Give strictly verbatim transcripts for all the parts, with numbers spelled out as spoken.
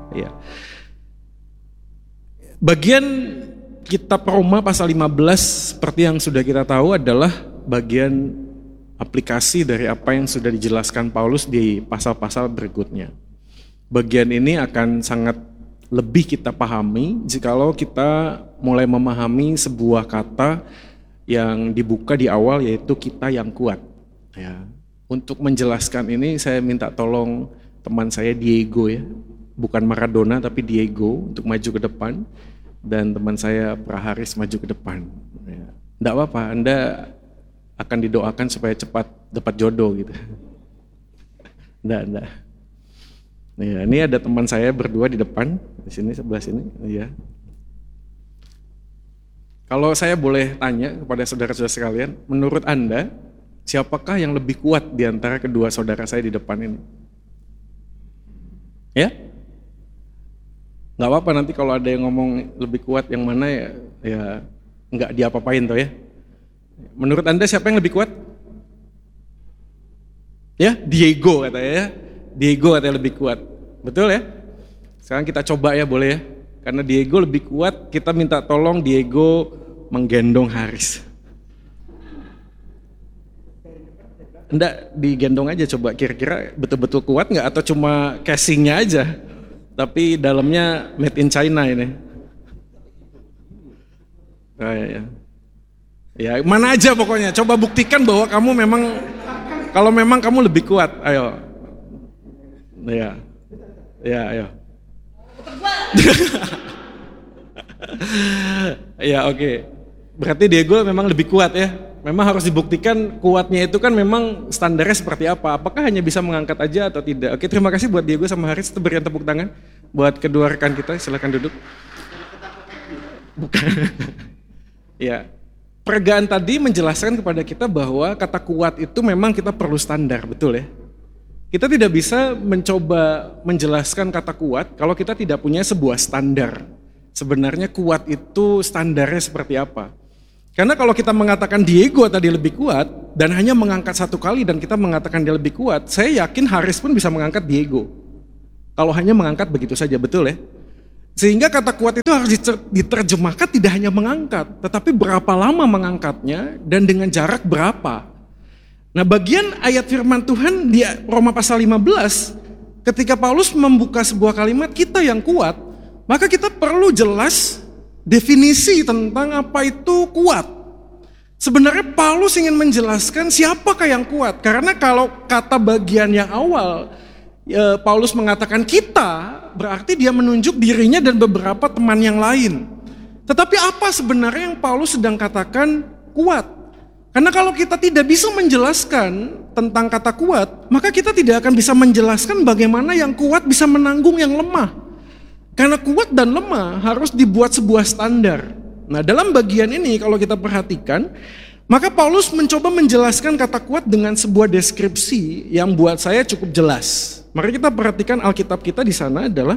Ya. Bagian kitab Roma pasal lima belas seperti yang sudah kita tahu adalah bagian aplikasi dari apa yang sudah dijelaskan Paulus di pasal-pasal berikutnya. Bagian ini akan sangat lebih kita pahami jikalau kita mulai memahami sebuah kata yang dibuka di awal, yaitu kita yang kuat. Ya. Untuk menjelaskan ini saya minta tolong teman saya Diego, ya, bukan Maradona tapi Diego, untuk maju ke depan, dan teman saya Praharis maju ke depan. Ya. Nggak apa-apa, Anda akan didoakan supaya cepat dapat jodoh gitu. Nggak, nggak. Ya, ini ada teman saya berdua di depan, di sini sebelah sini. Ya. Kalau saya boleh tanya kepada saudara-saudara sekalian, menurut Anda siapakah yang lebih kuat di antara kedua saudara saya di depan ini? Ya? Nggak apa-apa nanti kalau ada yang ngomong lebih kuat yang mana ya, ya nggak diapa-apain tuh ya. Menurut Anda siapa yang lebih kuat? Ya, Diego katanya ya. Diego katanya lebih kuat. Betul ya? Sekarang kita coba ya, boleh ya? Karena Diego lebih kuat, kita minta tolong Diego menggendong Haris. Enggak, digendong aja coba, kira-kira betul-betul kuat nggak atau cuma casingnya aja? Tapi dalamnya made in China ini. Oh, ya, ya. Ya, mana aja pokoknya, coba buktikan bahwa kamu memang, kalau memang kamu lebih kuat, ayo. Ya, ya, ayo. Ya, oke. Okay. Berarti Diego memang lebih kuat ya. Memang harus dibuktikan kuatnya itu kan memang standarnya seperti apa. Apakah hanya bisa mengangkat aja atau tidak? Oke, terima kasih buat Diego sama Haris. Itu berikan tepuk tangan buat kedua rekan kita. Silakan duduk. Bukan. Ya. Pergaan tadi menjelaskan kepada kita bahwa kata kuat itu memang kita perlu standar, betul ya? Kita tidak bisa mencoba menjelaskan kata kuat kalau kita tidak punya sebuah standar. Sebenarnya kuat itu standarnya seperti apa? Karena kalau kita mengatakan Diego tadi lebih kuat dan hanya mengangkat satu kali dan kita mengatakan dia lebih kuat, saya yakin Haris pun bisa mengangkat Diego. Kalau hanya mengangkat begitu saja, betul ya? Sehingga kata kuat itu harus diterjemahkan tidak hanya mengangkat, tetapi berapa lama mengangkatnya dan dengan jarak berapa. Nah, bagian ayat firman Tuhan di Roma pasal lima belas, ketika Paulus membuka sebuah kalimat kita yang kuat, maka kita perlu jelas definisi tentang apa itu kuat. Sebenarnya Paulus ingin menjelaskan siapakah yang kuat, karena kalau kata bagian yang awal ya, Paulus mengatakan kita, berarti dia menunjuk dirinya dan beberapa teman yang lain. Tetapi apa sebenarnya yang Paulus sedang katakan kuat? Karena kalau kita tidak bisa menjelaskan tentang kata kuat, maka kita tidak akan bisa menjelaskan bagaimana yang kuat bisa menanggung yang lemah. Karena kuat dan lemah harus dibuat sebuah standar. Nah, dalam bagian ini kalau kita perhatikan, maka Paulus mencoba menjelaskan kata kuat dengan sebuah deskripsi yang buat saya cukup jelas. Mari kita perhatikan Alkitab kita di sana adalah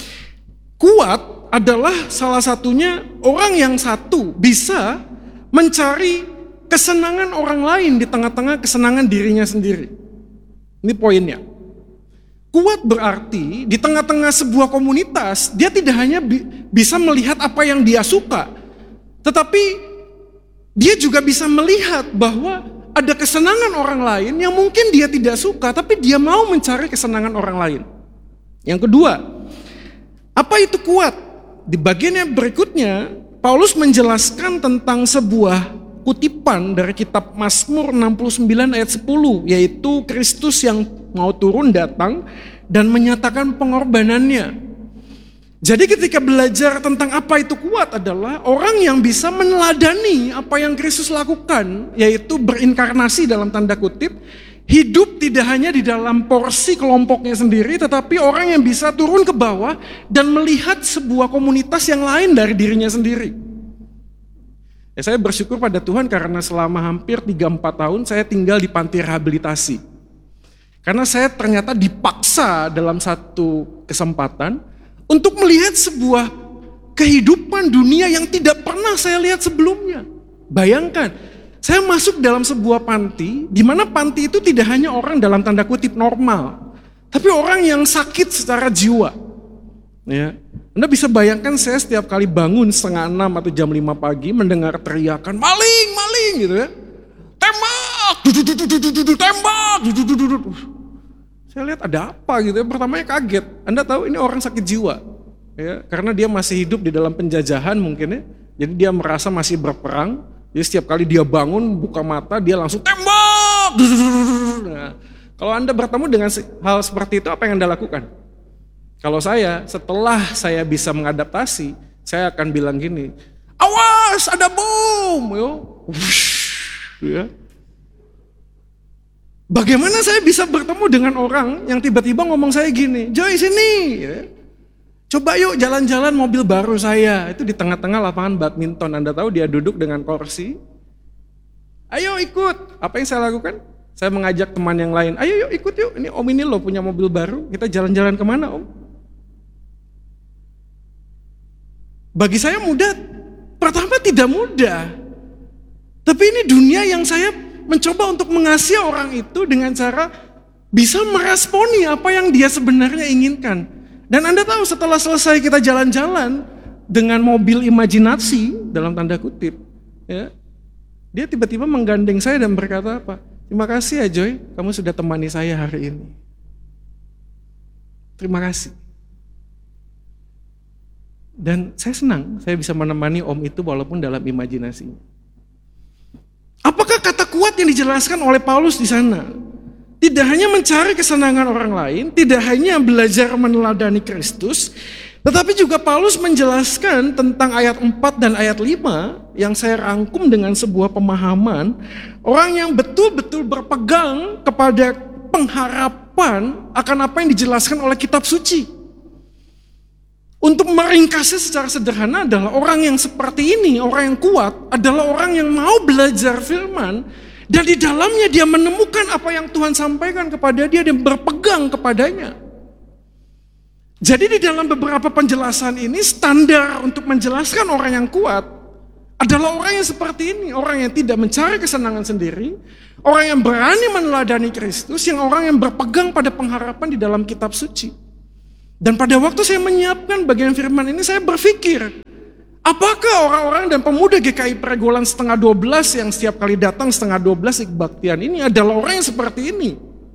kuat adalah salah satunya orang yang satu bisa mencari kesenangan orang lain di tengah-tengah kesenangan dirinya sendiri. Ini poinnya. Kuat berarti di tengah-tengah sebuah komunitas, dia tidak hanya bi- bisa melihat apa yang dia suka, tetapi dia juga bisa melihat bahwa ada kesenangan orang lain yang mungkin dia tidak suka, tapi dia mau mencari kesenangan orang lain. Yang kedua, apa itu kuat? Di bagian yang berikutnya, Paulus menjelaskan tentang sebuah kutipan dari kitab Mazmur enam puluh sembilan ayat sepuluh, yaitu Kristus yang mau turun datang dan menyatakan pengorbanannya. Jadi ketika belajar tentang apa itu kuat adalah orang yang bisa meneladani apa yang Kristus lakukan, yaitu berinkarnasi dalam tanda kutip, hidup tidak hanya di dalam porsi kelompoknya sendiri, tetapi orang yang bisa turun ke bawah dan melihat sebuah komunitas yang lain dari dirinya sendiri. Ya, saya bersyukur pada Tuhan karena selama hampir tiga empat tahun saya tinggal di panti rehabilitasi. Karena saya ternyata dipaksa dalam satu kesempatan untuk melihat sebuah kehidupan dunia yang tidak pernah saya lihat sebelumnya. Bayangkan, saya masuk dalam sebuah panti, di mana panti itu tidak hanya orang dalam tanda kutip normal, tapi orang yang sakit secara jiwa. Ya. Anda bisa bayangkan saya setiap kali bangun setengah enam atau jam lima pagi mendengar teriakan maling, maling gitu ya. Tembak, dududududududu, tembak, dududududu. Saya lihat ada apa gitu ya. Pertamanya kaget. Anda tahu ini orang sakit jiwa. Ya, karena dia masih hidup di dalam penjajahan mungkin ya. Jadi dia merasa masih berperang. Jadi setiap kali dia bangun, buka mata, dia langsung tembak. Nah, kalau Anda bertemu dengan hal seperti itu, apa yang Anda lakukan? Kalau saya, setelah saya bisa mengadaptasi, saya akan bilang gini, awas ada bom. Yo. Ya. Bagaimana saya bisa bertemu dengan orang yang tiba-tiba ngomong saya gini, Joy sini. Ya. Coba yuk jalan-jalan mobil baru saya. Itu di tengah-tengah lapangan badminton. Anda tahu dia duduk dengan kursi. Ayo ikut. Apa yang saya lakukan? Saya mengajak teman yang lain. Ayo yuk ikut yuk. Ini om ini loh punya mobil baru. Kita jalan-jalan kemana om? Bagi saya mudah. Pertama tidak mudah. Tapi ini dunia yang saya mencoba untuk mengasihi orang itu dengan cara bisa meresponi apa yang dia sebenarnya inginkan. Dan Anda tahu setelah selesai kita jalan-jalan dengan mobil imajinasi dalam tanda kutip, ya, dia tiba-tiba menggandeng saya dan berkata apa? Terima kasih ya Joy, kamu sudah temani saya hari ini. Terima kasih. Dan saya senang saya bisa menemani om itu walaupun dalam imajinasinya. Apakah kata kuat yang dijelaskan oleh Paulus di sana? Tidak hanya mencari kesenangan orang lain, tidak hanya belajar meneladani Kristus, tetapi juga Paulus menjelaskan tentang ayat empat dan ayat lima yang saya rangkum dengan sebuah pemahaman orang yang betul-betul berpegang kepada pengharapan akan apa yang dijelaskan oleh kitab suci. Untuk meringkasnya secara sederhana adalah orang yang seperti ini, orang yang kuat adalah orang yang mau belajar firman dan di dalamnya dia menemukan apa yang Tuhan sampaikan kepada dia dan berpegang kepadanya. Jadi di dalam beberapa penjelasan ini standar untuk menjelaskan orang yang kuat adalah orang yang seperti ini, orang yang tidak mencari kesenangan sendiri, orang yang berani meneladani Kristus, yang orang yang berpegang pada pengharapan di dalam kitab suci. Dan pada waktu saya menyiapkan bagian firman ini, saya berpikir, apakah orang-orang dan pemuda G K I Pregolan setengah dua belas yang setiap kali datang setengah dua belas kebaktian ini adalah orang yang seperti ini?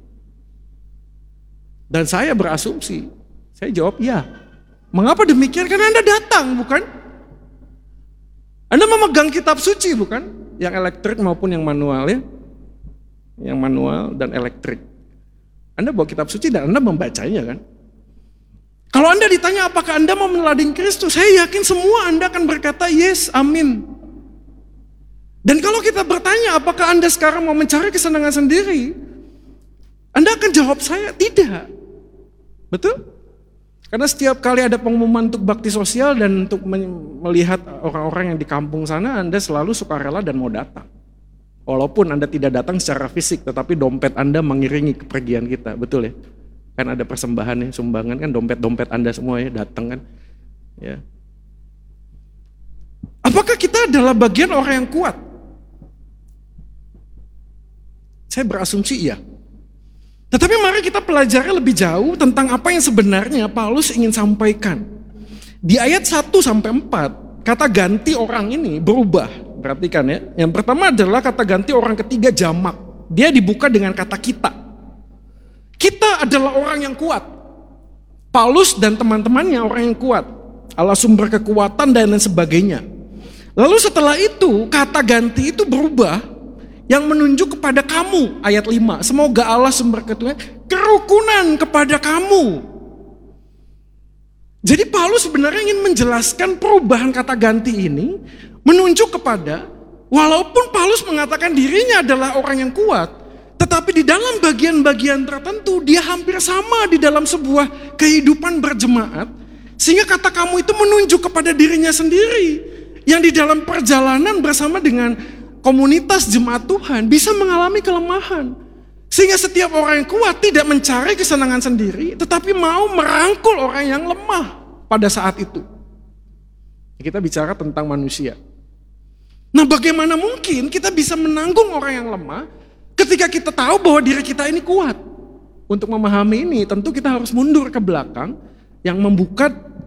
Dan saya berasumsi, saya jawab ya. Mengapa demikian? Karena Anda datang, bukan? Anda memegang kitab suci, bukan? Yang elektrik maupun yang manual ya. Yang manual dan elektrik. Anda bawa kitab suci dan Anda membacanya kan? Kalau Anda ditanya apakah Anda mau meneladani Kristus, saya yakin semua Anda akan berkata yes, amin. Dan kalau kita bertanya apakah Anda sekarang mau mencari kesenangan sendiri, Anda akan jawab saya tidak. Betul? Karena setiap kali ada pengumuman untuk bakti sosial dan untuk melihat orang-orang yang di kampung sana, Anda selalu sukarela dan mau datang. Walaupun Anda tidak datang secara fisik, tetapi dompet Anda mengiringi kepergian kita, betul ya? Kan ada persembahan ya, sumbangan kan dompet-dompet Anda semua ya datang kan. Ya. Apakah kita adalah bagian orang yang kuat? Saya berasumsi iya. Tetapi mari kita pelajari lebih jauh tentang apa yang sebenarnya Paulus ingin sampaikan. Di ayat satu sampai empat, kata ganti orang ini berubah. Perhatikan ya. Yang pertama adalah kata ganti orang ketiga jamak. Dia dibuka dengan kata kita. Kita adalah orang yang kuat. Paulus dan teman-temannya orang yang kuat. Allah sumber kekuatan dan lain sebagainya. Lalu setelah itu kata ganti itu berubah yang menunjuk kepada kamu. Ayat lima. Semoga Allah sumber kekuatan kerukunan kepada kamu. Jadi Paulus sebenarnya ingin menjelaskan perubahan kata ganti ini menunjuk kepada walaupun Paulus mengatakan dirinya adalah orang yang kuat, tetapi di dalam bagian-bagian tertentu dia hampir sama di dalam sebuah kehidupan berjemaat. Sehingga kata kamu itu menunjuk kepada dirinya sendiri. Yang di dalam perjalanan bersama dengan komunitas jemaat Tuhan bisa mengalami kelemahan. Sehingga setiap orang yang kuat tidak mencari kesenangan sendiri, tetapi mau merangkul orang yang lemah pada saat itu. Kita bicara tentang manusia. Nah, bagaimana mungkin kita bisa menanggung orang yang lemah ketika kita tahu bahwa diri kita ini kuat? Untuk memahami ini tentu kita harus mundur ke belakang yang membuka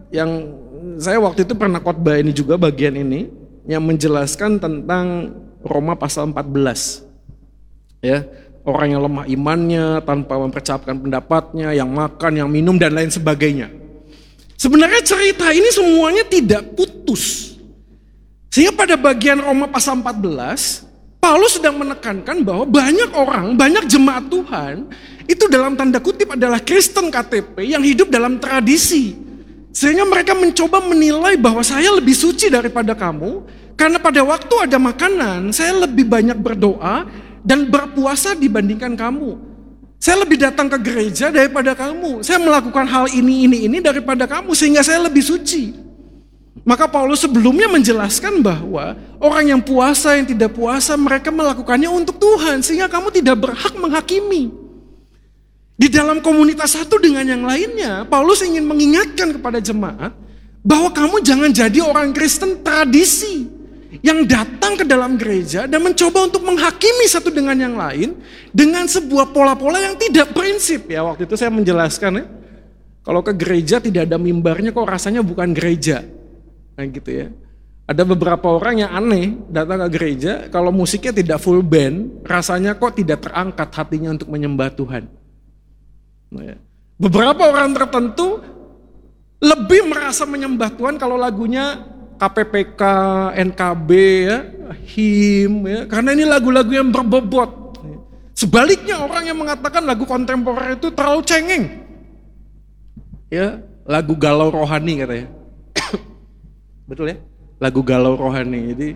yang saya waktu itu pernah khotbah ini juga bagian ini yang menjelaskan tentang Roma pasal empat belas. Ya, orang yang lemah imannya tanpa mempercapkan pendapatnya, yang makan, yang minum dan lain sebagainya. Sebenarnya cerita ini semuanya tidak putus. Sehingga pada bagian Roma pasal empat belas, Paulus sedang menekankan bahwa banyak orang, banyak jemaat Tuhan itu dalam tanda kutip adalah Kristen K T P yang hidup dalam tradisi. Sehingga mereka mencoba menilai bahwa saya lebih suci daripada kamu karena pada waktu ada makanan saya lebih banyak berdoa dan berpuasa dibandingkan kamu. Saya lebih datang ke gereja daripada kamu. Saya melakukan hal ini, ini, ini daripada kamu sehingga saya lebih suci. Maka Paulus sebelumnya menjelaskan bahwa orang yang puasa, yang tidak puasa, mereka melakukannya untuk Tuhan. Sehingga kamu tidak berhak menghakimi. Di dalam komunitas satu dengan yang lainnya, Paulus ingin mengingatkan kepada jemaat bahwa kamu jangan jadi orang Kristen tradisi yang datang ke dalam gereja dan mencoba untuk menghakimi satu dengan yang lain dengan sebuah pola-pola yang tidak prinsip. Ya, waktu itu saya menjelaskan ya, kalau ke gereja tidak ada mimbarnya kok rasanya bukan gereja. Nah gitu ya. Ada beberapa orang yang aneh datang ke gereja, kalau musiknya tidak full band, rasanya kok tidak terangkat hatinya untuk menyembah Tuhan. Nah, ya. Beberapa orang tertentu lebih merasa menyembah Tuhan kalau lagunya K P P K, N K B, ya, him, ya, karena ini lagu-lagu yang berbobot. Sebaliknya orang yang mengatakan lagu kontemporer itu terlalu cengeng, ya, lagu galau rohani katanya. Betul ya? Lagu galau rohani. Jadi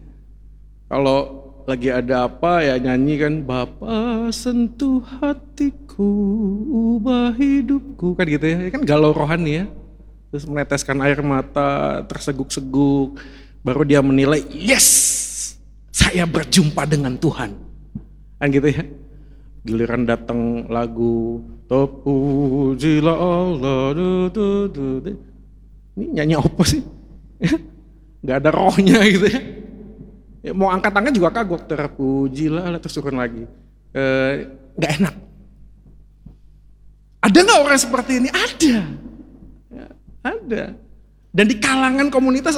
kalau lagi ada apa ya nyanyi kan, Bapa sentuh hatiku, ubah hidupku, kan gitu ya. Kan galau rohani ya. Terus meneteskan air mata, terseguk-seguk, baru dia menilai, yes, saya berjumpa dengan Tuhan. Kan gitu ya. Giliran datang lagu Terpujilah Allah, du, du, du, du. Ini nyanyi apa sih? Gak ada rohnya gitu ya. Ya mau angkat tangan juga kagok, terpujilah, terus turun lagi. E, gak enak. Ada gak orang seperti ini? Ada. Ya, ada. Dan di kalangan komunitas